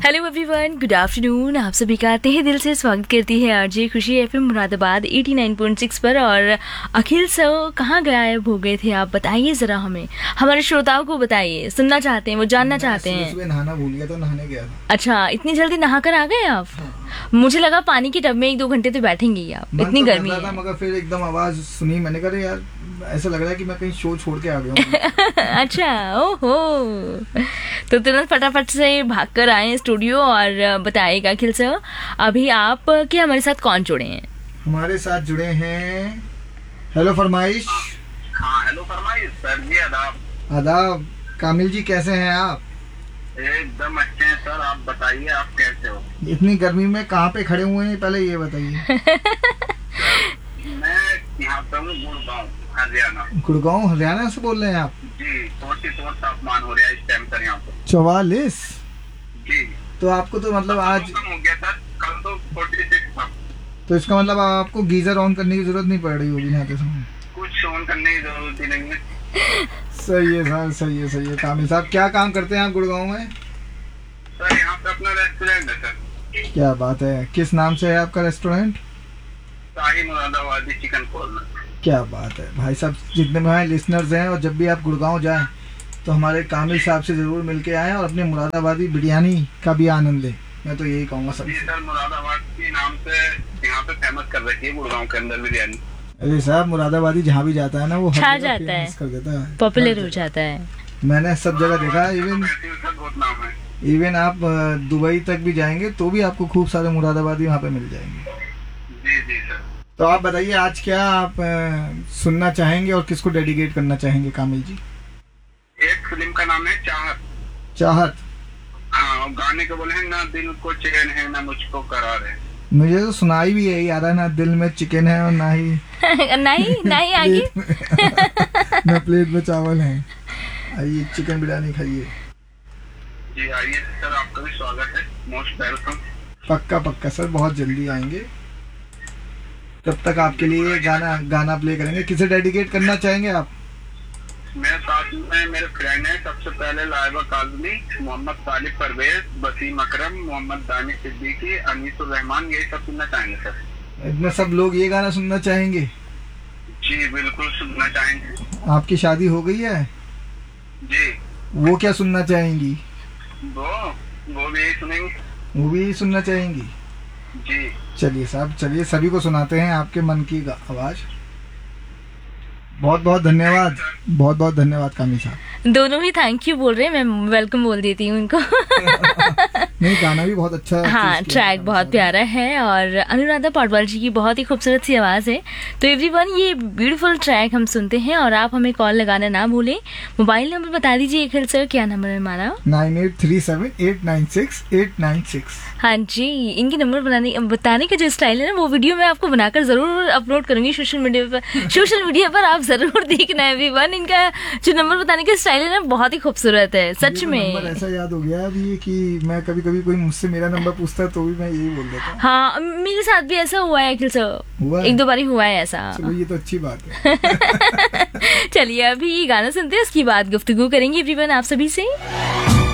Hello everyone, good afternoon. आप सभी का तहे दिल से स्वागत करती है आरजे खुशी एफएम मुरादाबाद 89.6 पर। और अखिल सर कहाँ गायब हो गए थे आप? बताइए ज़रा हमें, हमारे श्रोताओं को बताइए, सुनना चाहते हैं, वो जानना चाहते हैं। सुबह नहाना भूल गया तो नहाने गया था। अच्छा, इतनी जल्दी नहा कर आ गए आप? मुझे लगा पानी के टब में 1-2 घंटे तो बैठेंगे ही आप, इतनी गर्मी है। मगर फिर एकदम आवाज सुनी, मैंने कहा यार ऐसा लग रहा है कि मैं कहीं शो छोड़ के आ गया हूँ। अच्छा, ओहो, तो तुरंत फटाफट से भाग कर आए स्टूडियो। और बताइएगा अखिल सर, अभी आप के हमारे साथ कौन जुड़े हैं? हमारे साथ जुड़े हैं हेलो फरमाइश। हाँ, हेलो फरमाइश सर जी। आदाब। आदाब। कामिल जी कैसे हैं आप? एकदम अच्छे हैं सर, आप बताइए आप कैसे हो? इतनी गर्मी में कहाँ पे खड़े हुए हैं पहले ये बताइए। मैं यहाँ पे हूँ गुड़गांव, हरियाणा। गुड़गांव हरियाणा से बोल रहे हैं आप? जी, 44 तापमान हो रहा है इस टाइम पर यहाँ पे। 44? जी। तो आपको तो मतलब आज कम हो गया सर, कल तो 46 था। तो इसका मतलब आपको गीजर ऑन करने की जरूरत नहीं पड़ रही होगी नहाते समय? कुछ ऑन करने की जरूरत ही नहीं है। सही है सर, सही है, सही है। कामिल साहब क्या काम करते हैं आप गुड़गांव में? सर यहाँ पे अपना रेस्टोरेंट है सर। क्या बात है, किस नाम से है आपका रेस्टोरेंट? शाही मुरादाबादी चिकन कॉर्नर। क्या बात है भाई साहब, जितने भी हमारे लिसनर्स हैं और जब भी आप गुड़गांव जाएं तो हमारे कामिल साहब से ज़रूर मिल के आएँ और अपने मुरादाबादी बिरयानी का भी आनंद लें। मैं तो यही कहूँगा जी सबसे। सर, मुरादाबाद के नाम से यहाँ पे फेमस कर रखी है गुड़गांव के अंदर बिरयानी। अरे साहब, मुरादाबादी जहाँ भी जाता है ना वो हर छा जगह जाता है, फेमस कर देता है, पॉपुलर हो जाता है। मैंने सब जगह देखा है। बहुत नाम है। इवन आप दुबई तक भी जाएंगे तो भी आपको खूब सारे मुरादाबादी वहाँ पे मिल जाएंगे। जी जी सर। तो आप बताइए आज क्या आप सुनना चाहेंगे और किसको डेडिकेट करना चाहेंगे कामिल जी? एक फिल्म का नाम है चाहत। चाहत? हाँ, और गाने को बोले हैं ना दिल को चैन है ना मुझको करार है। मुझे तो सुनाई भी यही आ रहा है, ना दिल में चिकन है और ना ही नहीं आगे ना प्लेट में चावल है। आइए चिकन बिरयानी खाइए। जी आइए सर, आपका भी स्वागत है, मोस्ट वेलकम। पक्का पक्का सर, बहुत जल्दी आएंगे। तब तक आपके लिए गाना प्ले करेंगे। किसे डेडिकेट करना चाहेंगे आप? मेरे साथ में मेरे फ्रेंड है, सबसे पहले लाइबा काजमी, मोहम्मद सालिफ परवेज, वसीम अकरम, मोहम्मद दानिश सिद्दीकी, अनीसुर रहमान, यही सब सुनना चाहेंगे सर। इतने सब लोग ये गाना सुनना चाहेंगे? जी बिल्कुल सुनना चाहेंगे। आपकी शादी हो गई है? जी। वो क्या सुनना चाहेंगी? वो भी यही सुनेंगे। वो भी यही सुनना चाहेंगी? जी। चलिए साहब, चलिए सभी को सुनाते हैं आपके मन की आवाज। बहुत बहुत धन्यवाद, बहुत बहुत धन्यवाद कामिल साहब। दोनों ही थैंक यू बोल रहे हैं, मैं वेलकम बोल देती हूँ उनको। नहीं, गाना भी बहुत अच्छा है। हाँ, ट्रैक बहुत प्यारा है और अनुराधा पौडवाल जी की बहुत ही खूबसूरत सी आवाज़ है। तो एवरीवन, ये ब्यूटीफुल ट्रैक हम सुनते हैं और आप हमें कॉल लगाना ना भूलें। मोबाइल नंबर बता दीजिए अखिल सर, क्या नंबर है हमारा? 9837896896। हाँ जी, इनकी नंबर बताने का जो स्टाइल है ना, वो वीडियो मैं आपको बनाकर ज़रूर अपलोड करूँगी सोशल मीडिया पर आप ज़रूर देखना है एवरीवन। इनका जो नंबर बताने का स्टाइल है ना, बहुत ही खूबसूरत है सच में। नंबर ऐसा याद हो गया अभी कि मैं कभी कभी कोई मुझसे मेरा नंबर पूछता है तो भी मैं यही बोल देता हूँ। हाँ, मेरे साथ भी ऐसा हुआ है अखिल सर, 1-2 बार हुआ है ऐसा। चलो, ये तो अच्छी बात है। चलिए अभी गाना सुनते हैं, उसकी बाद गुफ्तगू करेंगे एवरीवन आप सभी से।